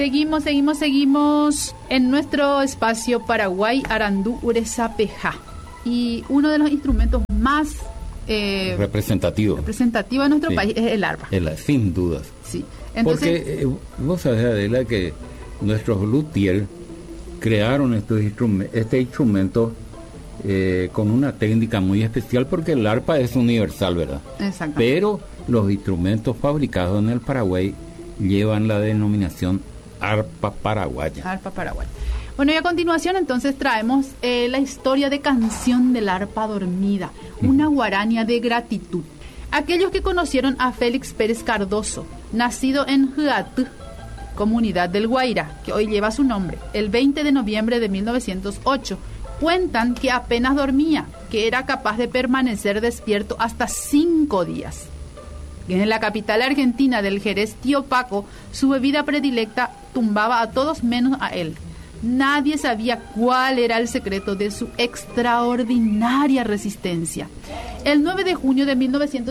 Seguimos en nuestro espacio Paraguay Arandú Uresapeja. Y uno de los instrumentos más representativo de nuestro país es el arpa. Sin dudas. Sí. Entonces, porque vos sabés, Adela, que nuestros luthiers crearon este instrumento con una técnica muy especial, porque el arpa es universal, ¿verdad? Exacto. Pero los instrumentos fabricados en el Paraguay llevan la denominación arpa paraguaya. Arpa paraguaya. Bueno, y a continuación entonces traemos la historia de Canción del Arpa Dormida, una guarania de gratitud. Aquellos que conocieron a Félix Pérez Cardoso, nacido en Huatú, comunidad del Guairá, que hoy lleva su nombre, el 20 de noviembre de 1908, cuentan que apenas dormía, que era capaz de permanecer despierto hasta 5 días. En la capital argentina del Jerez Tío Paco, su bebida predilecta tumbaba a todos menos a él. Nadie sabía cuál era el secreto de su extraordinaria resistencia. El 9 de junio de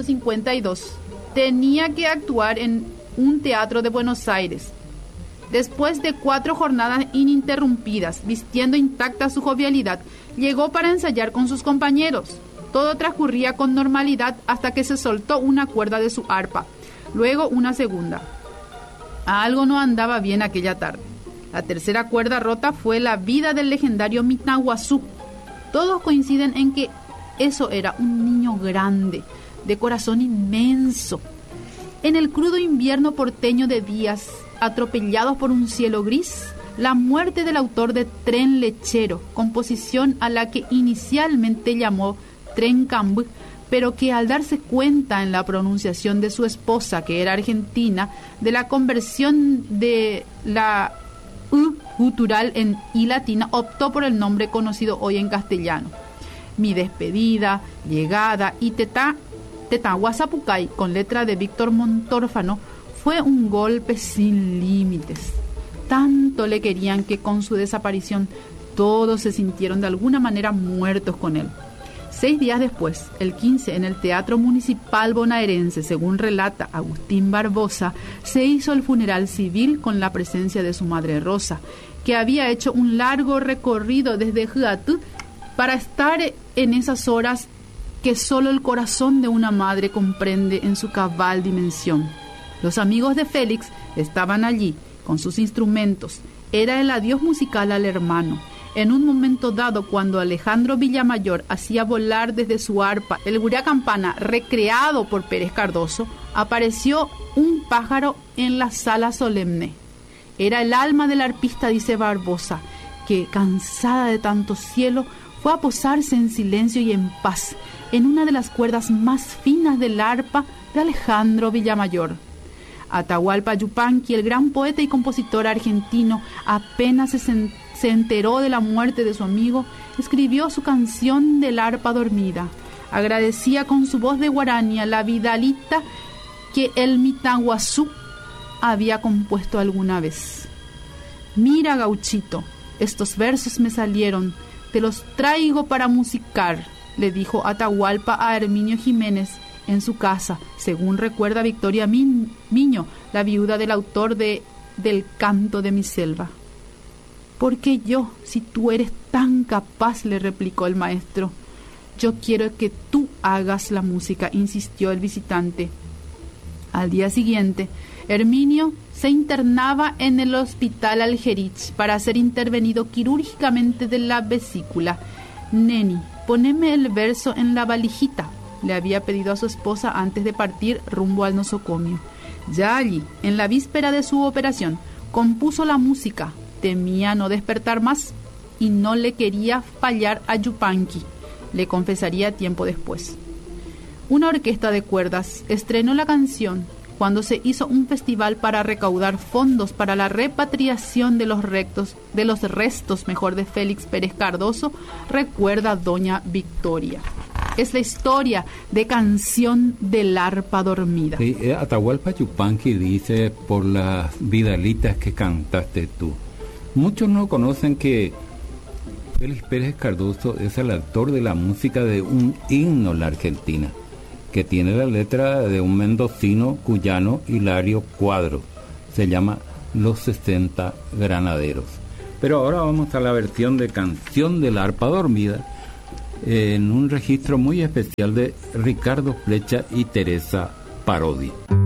1952 tenía que actuar en un teatro de Buenos Aires. Después de 4 jornadas ininterrumpidas, vistiendo intacta su jovialidad, llegó para ensayar con sus compañeros. Todo transcurría con normalidad hasta que se soltó una cuerda de su arpa, luego una segunda. Algo no andaba bien aquella tarde. La tercera cuerda rota fue la vida del legendario Mitaguazú. Todos coinciden en que eso era un niño grande, de corazón inmenso. En el crudo invierno porteño de días, atropellados por un cielo gris, la muerte del autor de Tren Lechero, composición a la que inicialmente llamó Tren Cambú, pero que al darse cuenta en la pronunciación de su esposa, que era argentina, de la conversión de la U gutural en I latina, optó por el nombre conocido hoy en castellano. Mi despedida, llegada y Tetahuasapucay, con letra de Víctor Montórfano, fue un golpe sin límites. Tanto le querían que con su desaparición todos se sintieron de alguna manera muertos con él. 6 días después, el 15, en el Teatro Municipal Bonaerense, según relata Agustín Barbosa, se hizo el funeral civil con la presencia de su madre Rosa, que había hecho un largo recorrido desde Huatú para estar en esas horas que solo el corazón de una madre comprende en su cabal dimensión. Los amigos de Félix estaban allí con sus instrumentos. Era el adiós musical al hermano. En un momento dado, cuando Alejandro Villamayor hacía volar desde su arpa el guria campana recreado por Pérez Cardoso, apareció un pájaro en la sala solemne. Era el alma del arpista, dice Barbosa, que, cansada de tanto cielo, fue a posarse en silencio y en paz en una de las cuerdas más finas del arpa de Alejandro Villamayor. Atahualpa Yupanqui, el gran poeta y compositor argentino, apenas se enteró de la muerte de su amigo, escribió su canción del arpa dormida. Agradecía con su voz de guarania la vidalita que el Mitaguazú había compuesto alguna vez. Mira, gauchito, estos versos me salieron, te los traigo para musicar, le dijo Atahualpa a Herminio Jiménez en su casa, según recuerda Victoria Miño, la viuda del autor del Canto de mi selva. ¿Por qué yo, si tú eres tan capaz?, le replicó el maestro. Yo quiero que tú hagas la música, insistió el visitante. Al día siguiente, Herminio se internaba en el hospital Algerich para ser intervenido quirúrgicamente de la vesícula. Neni, poneme el verso en la valijita, le había pedido a su esposa antes de partir rumbo al nosocomio. Ya allí, en la víspera de su operación, compuso la música. Temía no despertar más y no le quería fallar a Yupanqui, le confesaría tiempo después. Una orquesta de cuerdas estrenó la canción cuando se hizo un festival para recaudar fondos para la repatriación de los restos de Félix Pérez Cardoso, recuerda doña Victoria. Es la historia de Canción del Arpa Dormida. Sí, Atahualpa Yupanqui dice, por las vidalitas que cantaste tú. Muchos no conocen que Félix Pérez Cardoso es el autor de la música de un himno en la Argentina, que tiene la letra de un mendocino cuyano, Hilario Cuadro. Se llama Los 60 Granaderos. Pero ahora vamos a la versión de Canción del Arpa Dormida, en un registro muy especial de Ricardo Flecha y Teresa Parodi.